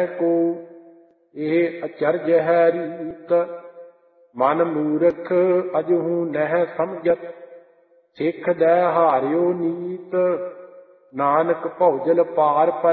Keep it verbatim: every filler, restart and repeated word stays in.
ਕਹਿ ਕੋ। ਇਹ ਅਚਰਜ ਹੈ ਰੀਤ, ਮਨ ਮੂਰਖ ਅਜਹੂ ਨਹਿ ਸਮਝਤ। ਸਿੱਖ ਦੈ ਹਾਰਿਓ ਨੀਤ, ਨਾਨਕ ਭਉਜਲ ਪਾਰ